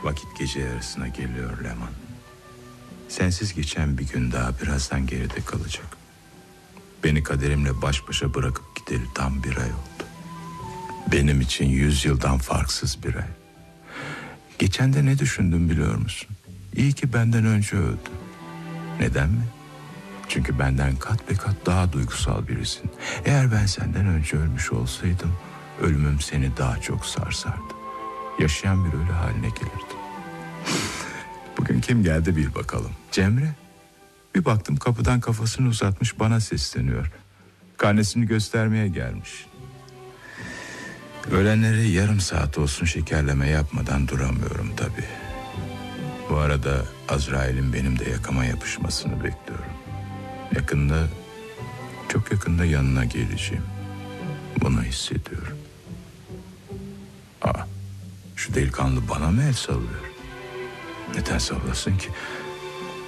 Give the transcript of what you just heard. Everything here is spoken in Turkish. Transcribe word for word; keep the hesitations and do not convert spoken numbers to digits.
Vakit gece yarısına geliyor Leman. Sensiz geçen bir gün daha birazdan geride kalacak. Beni kaderimle baş başa bırakıp gideli tam bir ay oldu. Benim için yüz yıldan farksız bir ay. Geçen de ne düşündüm biliyor musun? İyi ki benden önce öldü. Neden mi? Çünkü benden kat be kat daha duygusal birisin. Eğer ben senden önce ölmüş olsaydım, ölümüm seni daha çok sarsardı. Yaşayan bir ölü haline gelirdi. Bugün kim geldi bil bakalım. Cemre. Bir baktım kapıdan kafasını uzatmış bana sesleniyor. Karnesini göstermeye gelmiş. Ölenleri yarım saat olsun şekerleme yapmadan duramıyorum tabii. Bu arada Azrail'in benim de yakama yapışmasını bekliyorum. Yakında, çok yakında yanına geleceğim. Bunu hissediyorum. Aa, şu delikanlı bana mı el sallıyor? Neden sallasın ki?